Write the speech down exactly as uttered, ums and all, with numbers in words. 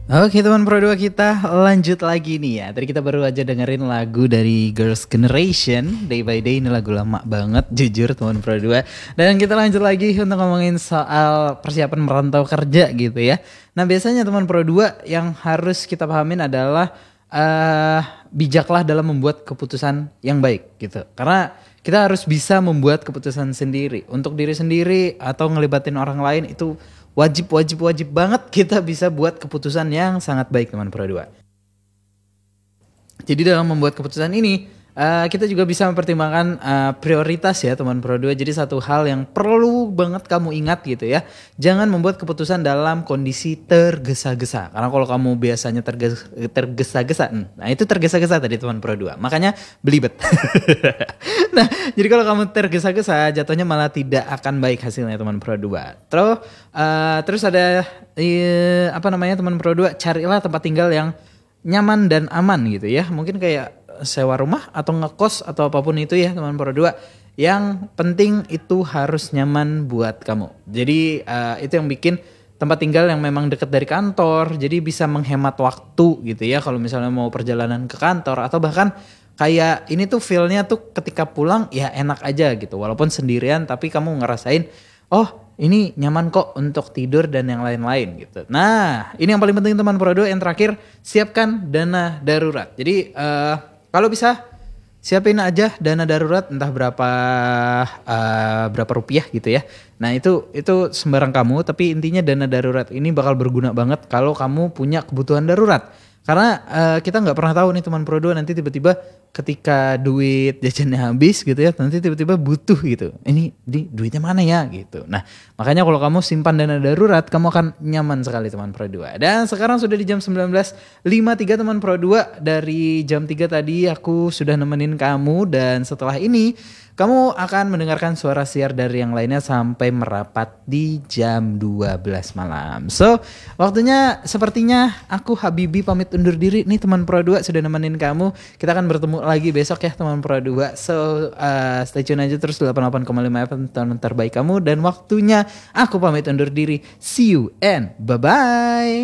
Oke teman Pro dua, kita lanjut lagi nih ya. Tadi kita baru aja dengerin lagu dari Girls' Generation, Day by Day. Ini lagu lama banget jujur teman Pro dua. Dan kita lanjut lagi untuk ngomongin soal persiapan merantau kerja gitu ya. Nah biasanya teman Pro dua yang harus kita pahamin adalah uh, bijaklah dalam membuat keputusan yang baik gitu. Karena kita harus bisa membuat keputusan sendiri. Untuk diri sendiri atau ngelibatin orang lain itu wajib wajib wajib banget kita bisa buat keputusan yang sangat baik teman Pro dua. Jadi dalam membuat keputusan ini uh, kita juga bisa mempertimbangkan uh, prioritas ya teman Pro dua. Jadi satu hal yang perlu banget kamu ingat gitu ya. Jangan membuat keputusan dalam kondisi tergesa-gesa. Karena kalau kamu biasanya terges- tergesa-gesa, nah itu tergesa-gesa tadi teman Pro dua. Makanya belibet. Nah, jadi kalau kamu tergesa-gesa jatuhnya malah tidak akan baik hasilnya teman Pro dua. Terus uh, terus ada uh, apa namanya teman Pro dua, carilah tempat tinggal yang nyaman dan aman gitu ya. Mungkin kayak sewa rumah atau ngekos atau apapun itu ya teman Pro dua. Yang penting itu harus nyaman buat kamu. Jadi uh, itu yang bikin tempat tinggal yang memang dekat dari kantor. Jadi bisa menghemat waktu gitu ya. Kalau misalnya mau perjalanan ke kantor atau bahkan kayak ini tuh feel-nya tuh ketika pulang ya enak aja gitu. Walaupun sendirian tapi kamu ngerasain oh ini nyaman kok untuk tidur dan yang lain-lain gitu. Nah ini yang paling penting teman Pro dua. Yang terakhir, siapkan dana darurat. Jadi uh, kalau bisa siapin aja dana darurat entah berapa uh, berapa rupiah gitu ya. Nah itu itu sembarang kamu, tapi intinya dana darurat ini bakal berguna banget kalau kamu punya kebutuhan darurat. Karena uh, kita nggak pernah tahu nih teman Pro dua, nanti tiba-tiba ketika duit jajannya habis gitu ya, nanti tiba-tiba butuh gitu. Ini di duitnya mana ya gitu. Nah makanya kalau kamu simpan dana darurat, kamu akan nyaman sekali teman Pro dua. Dan sekarang sudah di jam sembilan belas lima puluh tiga teman Pro dua. Dari jam tiga tadi aku sudah nemenin kamu. Dan setelah ini kamu akan mendengarkan suara siar dari yang lainnya sampai merapat di jam dua belas malam. So waktunya sepertinya aku Habibi pamit undur diri nih teman Pro dua, sudah nemenin kamu. Kita akan bertemu lagi besok ya teman Pro dua. So uh, stay tune aja terus delapan puluh delapan koma lima F M tahun terbaik kamu. Dan waktunya aku pamit undur diri. See you and bye bye.